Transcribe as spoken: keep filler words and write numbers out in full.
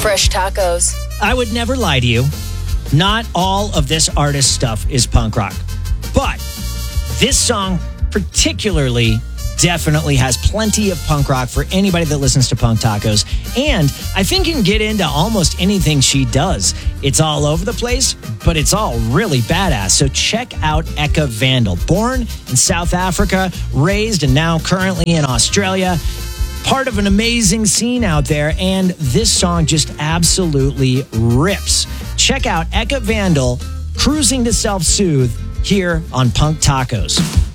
Fresh tacos. I would never lie to you. Not all of this artist's stuff is punk rock. But this song particularly definitely has plenty of punk rock for anybody that listens to Punk Tacos. And I think you can get into almost anything she does. It's all over the place, but it's all really badass. So check out Eka Vandal. Born in South Africa, raised and now currently in Australia. Part of an amazing scene out there, and this song just absolutely rips. Check out Eka Vandal, Cruising to Self-Soothe, here on Punk Tacos.